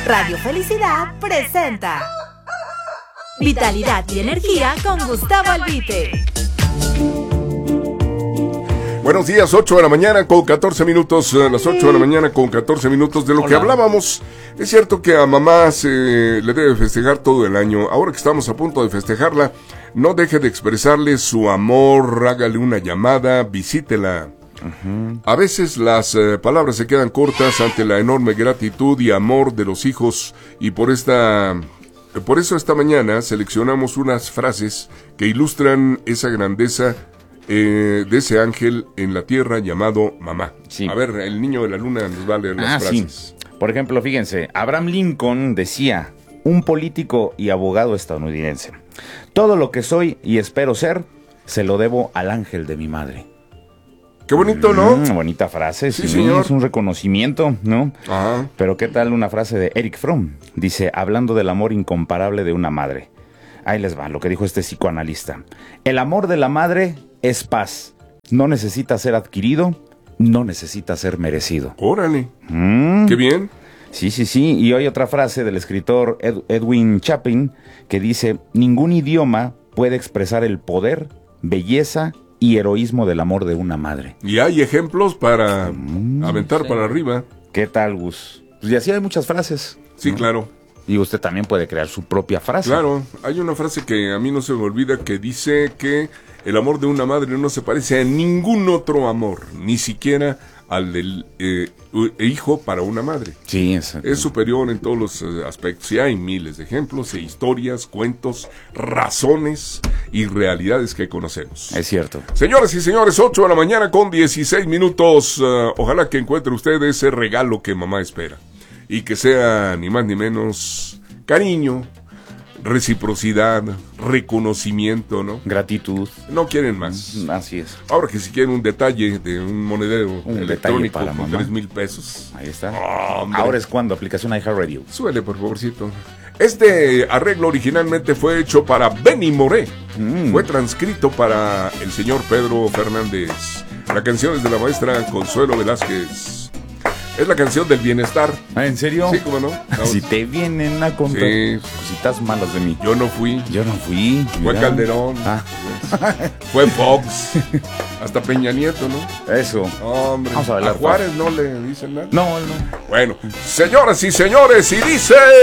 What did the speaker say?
Radio Felicidad presenta Vitalidad y Energía con Gustavo Albite. Buenos días, 8 de la mañana con 14 minutos, las 8 de la mañana con 14 minutos de lo que hablábamos. Es cierto que a mamá se le debe festejar todo el año. Ahora que estamos a punto de festejarla, no deje de expresarle su amor, hágale una llamada, visítela. A veces las palabras se quedan cortas ante la enorme gratitud y amor de los hijos, y por eso esta mañana seleccionamos unas frases que ilustran esa grandeza de ese ángel en la tierra llamado mamá. Sí. A ver, el niño de la luna nos va a leer las frases. Sí. Por ejemplo, fíjense, Abraham Lincoln decía, un político y abogado estadounidense: todo lo que soy y espero ser, se lo debo al ángel de mi madre. Qué bonito, ¿no? Bonita frase, sí, señor. Es un reconocimiento, ¿no? Ajá. Pero ¿qué tal una frase de Erich Fromm? Dice, hablando del amor incomparable de una madre. Ahí les va, lo que dijo este psicoanalista. El amor de la madre es paz. No necesita ser adquirido, no necesita ser merecido. Órale. Qué bien. Sí. Y hay otra frase del escritor Edwin Chapin que dice, ningún idioma puede expresar el poder, belleza y heroísmo del amor de una madre. Y hay ejemplos para aventar para arriba. ¿Qué tal, Gus? Pues y así hay muchas frases. Sí, ¿no? claro. Y usted también puede crear su propia frase. Claro, hay una frase que a mí no se me olvida que dice que el amor de una madre no se parece a ningún otro amor, ni siquiera al del hijo para una madre. Sí, es superior en todos los aspectos. Y hay miles de ejemplos, historias, cuentos, razones y realidades que conocemos. Es cierto. Señoras y señores, 8 de la mañana con 16 minutos. Ojalá que encuentre usted ese regalo que mamá espera. Y que sea ni más ni menos cariño, reciprocidad, reconocimiento, ¿no? Gratitud. No quieren más. Así es. Ahora que si quieren un detalle de un monedero electrónico para con mamá. 3,000 pesos. Ahí está. Hombre. Ahora es cuando, aplicación iHeartRadio. Súbele, por favorcito. Este arreglo originalmente fue hecho para Benny Moré. Fue transcrito para el señor Pedro Fernández. La canción es de la maestra Consuelo Velázquez. Es la canción del bienestar. ¿Ah, en serio? Sí, ¿cómo no? Si te vienen a contar cositas malas de mí. Yo no fui. Mira. Fue Calderón. Fue Fox. Hasta Peña Nieto, ¿no? Eso. Hombre. Vamos a bailar, Juárez no le dicen nada. No. Bueno, señoras y señores, y dice...